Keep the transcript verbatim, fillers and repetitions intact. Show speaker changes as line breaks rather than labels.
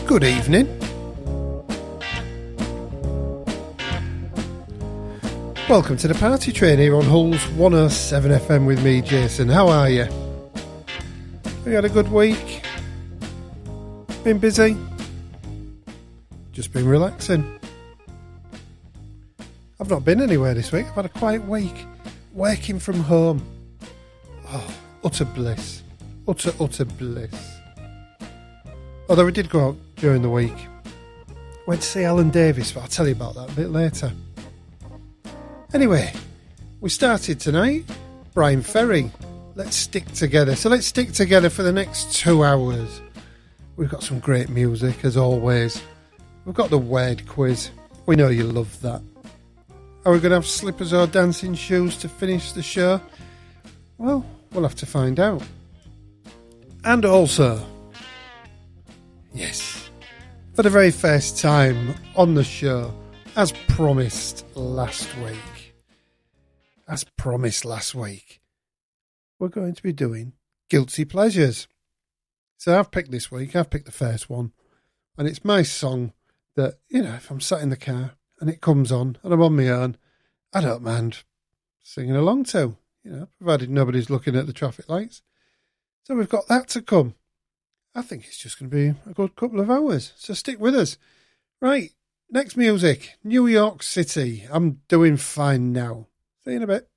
Good evening. Welcome to the Party Train here on Hull's one oh seven F M with me, Jason. How are you? Have you had a good week? Been busy? Just been relaxing? I've not been anywhere this week. I've had a quiet week. Working from home. Oh, utter bliss. Utter, utter bliss. Although we did go out during the week. Went to see Alan Davis, but I'll tell you about that a bit later. Anyway, we started tonight. Brian Ferry. Let's stick together. So let's stick together for the next two hours. We've got some great music, as always. We've got the word quiz. We know you love that. Are we going to have slippers or dancing shoes to finish the show? Well, we'll have to find out. And also, yes, for the very first time on the show, as promised last week, as promised last week, we're going to be doing Guilty Pleasures. So I've picked this week, I've picked the first one, and it's my song that, you know, if I'm sat in the car and it comes on and I'm on my own, I don't mind singing along to, you know, provided nobody's looking at the traffic lights. So we've got that to come. I think it's just going to be a good couple of hours, so stick with us. Right, next music, New York City. I'm Doing Fine Now. See you in a bit.